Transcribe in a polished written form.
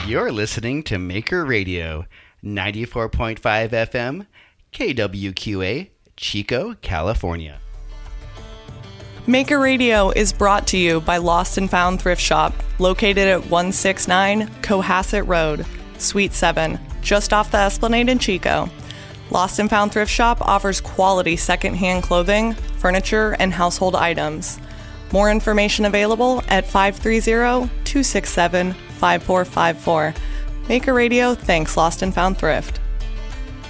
You're listening to Maker Radio, 94.5 FM, KWQA, Chico, California. Maker Radio is brought to you by Lost and Found Thrift Shop, located at 169 Cohasset Road, Suite 7, just off the Esplanade in Chico. Lost and Found Thrift Shop offers quality secondhand clothing, furniture, and household items. More information available at 530-267-5454. Maker Radio thanks Lost and Found Thrift.